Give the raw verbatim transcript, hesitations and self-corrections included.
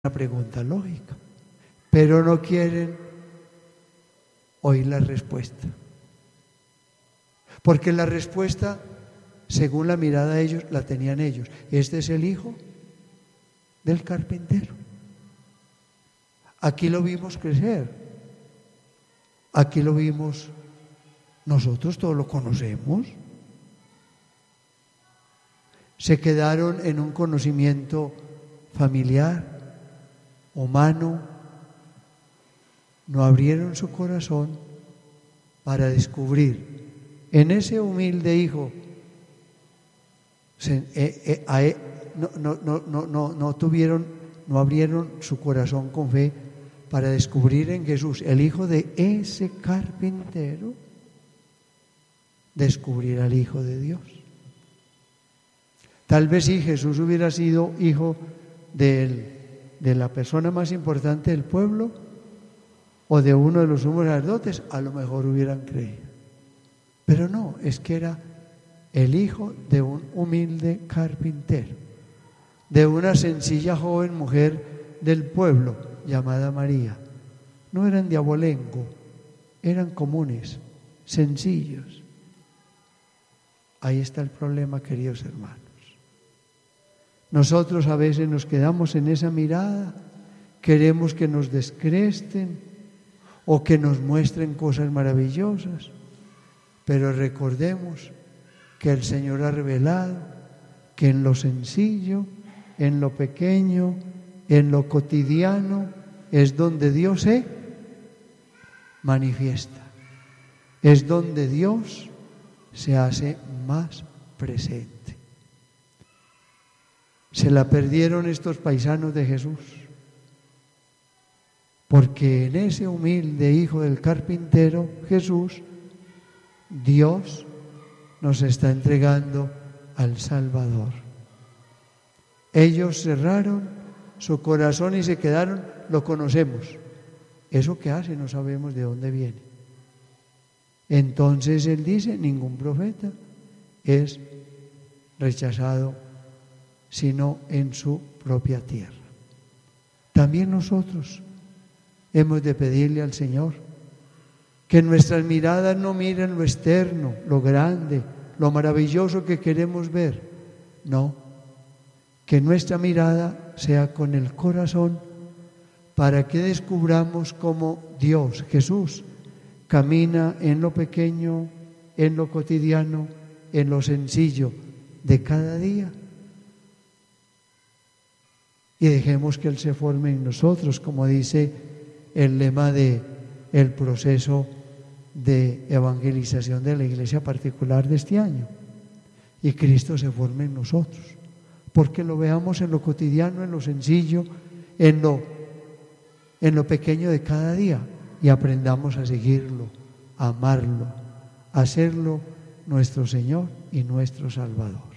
una pregunta lógica, pero no quieren oír la respuesta. Porque la respuesta, según la mirada de ellos, la tenían ellos. Este es el hijo del carpintero. Aquí lo vimos crecer. Aquí lo vimos, nosotros todos lo conocemos. Se quedaron en un conocimiento familiar, humano, no abrieron su corazón para descubrir en ese humilde hijo, se, eh, eh, a, eh, no, no, no, no, no, no tuvieron, no abrieron su corazón con fe para descubrir en Jesús, el hijo de ese carpintero, descubrir al Hijo de Dios. Tal vez si Jesús hubiera sido hijo de, él, de la persona más importante del pueblo o de uno de los sumos sacerdotes, a lo mejor hubieran creído. Pero no, es que era el hijo de un humilde carpintero, de una sencilla joven mujer del pueblo llamada María. No eran de abolengo, eran comunes, sencillos. Ahí está el problema, queridos hermanos. Nosotros a veces nos quedamos en esa mirada, queremos que nos descresten o que nos muestren cosas maravillosas, pero recordemos que el Señor ha revelado que en lo sencillo, en lo pequeño, en lo cotidiano, es donde Dios se manifiesta, es donde Dios se hace más presente. Se la perdieron estos paisanos de Jesús, porque en ese humilde hijo del carpintero, Jesús, Dios nos está entregando al Salvador. Ellos cerraron su corazón y se quedaron, lo conocemos. Eso que hace no sabemos de dónde viene. Entonces él dice, ningún profeta es rechazado sino en su propia tierra. También nosotros hemos de pedirle al Señor que nuestras miradas no miren lo externo, lo grande, lo maravilloso que queremos ver. No, que nuestra mirada sea con el corazón para que descubramos cómo Dios, Jesús, camina en lo pequeño, en lo cotidiano, en lo sencillo de cada día. Y dejemos que Él se forme en nosotros, como dice el lema de el proceso de evangelización de la iglesia particular de este año. Y Cristo se forme en nosotros, porque lo veamos en lo cotidiano, en lo sencillo, en lo, en lo pequeño de cada día, y aprendamos a seguirlo, a amarlo, a hacerlo nuestro Señor y nuestro Salvador.